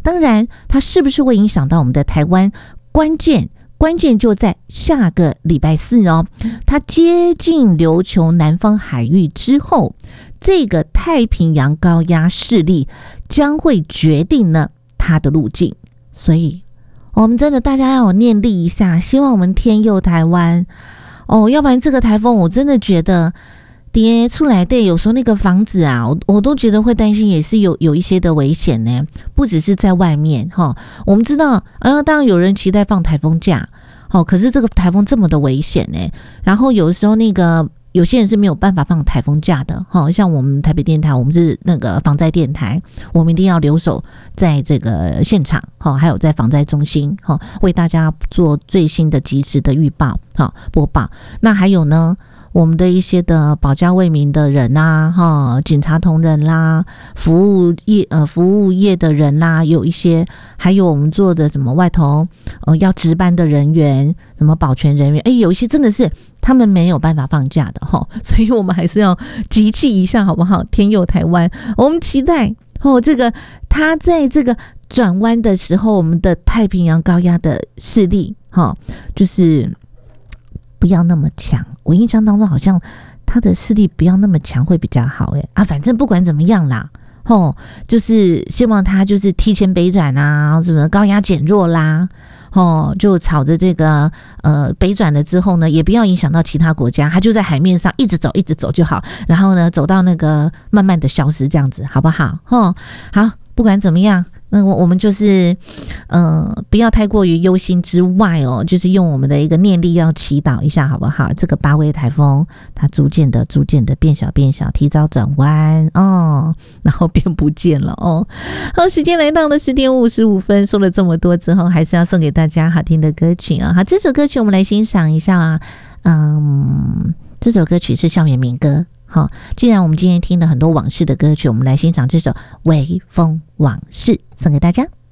当然它是不是会影响到我们的台湾，关键就在下个礼拜四哦，它接近琉球南方海域之后，这个太平洋高压势力将会决定呢它的路径。所以我们真的大家要念力一下，希望我们天佑台湾哦，要不然这个台风我真的觉得跌出来的，有时候那个房子啊，我都觉得会担心，也是有一些的危险呢，不只是在外面哈。我们知道，当然有人期待放台风假，可是这个台风这么的危险呢，然后有时候那个有些人是没有办法放台风假的，像我们台北电台，我们是那个防灾电台，我们一定要留守在这个现场，还有在防灾中心，为大家做最新的及时的预报播报。那还有呢，我们的一些的保家卫民的人啦，警察同仁啦，服务业的人啦，有一些，还有我们做的什么外头要值班的人员，什么保全人员，有一些真的是他们没有办法放假的所以我们还是要集气一下好不好？天佑台湾，我们期待这个他在这个转弯的时候，我们的太平洋高压的势力就是不要那么强，我印象当中好像他的势力不要那么强会比较好反正不管怎么样啦，就是希望他就是提前北转啊，什么高压减弱啦，就朝着这个北转了之后呢，也不要影响到其他国家，他就在海面上一直走就好，然后呢走到那个慢慢的消失这样子，好不好？好，不管怎么样。那我们就是不要太过于忧心之外就是用我们的一个念力要祈祷一下好不好？这个8位台风它逐渐的变小，提早转弯然后变不见了好，时间来到了10点55分，说了这么多之后，还是要送给大家好听的歌曲好，这首歌曲我们来欣赏一下这首歌曲是校园民歌。好，既然我们今天听了很多往事的歌曲，我们来欣赏这首《微风往事》，送给大家。